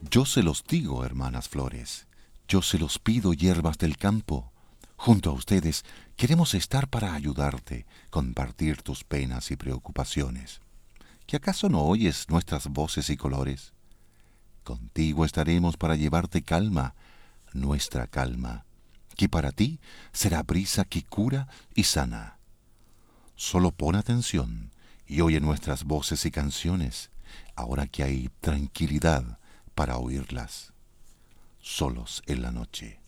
Yo se los digo, hermanas flores, yo se los pido, hierbas del campo. Junto a ustedes queremos estar para ayudarte, compartir tus penas y preocupaciones. ¿Que acaso no oyes nuestras voces y colores? Contigo estaremos para llevarte calma, nuestra calma, que para ti será brisa que cura y sana. Solo pon atención y oye nuestras voces y canciones, ahora que hay tranquilidad para oírlas, solos en la noche.